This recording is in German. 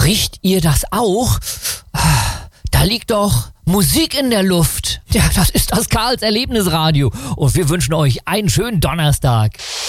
Riecht ihr das auch? Da liegt doch Musik in der Luft. Ja, das ist das Karls Erlebnisradio. Und wir wünschen euch einen schönen Donnerstag.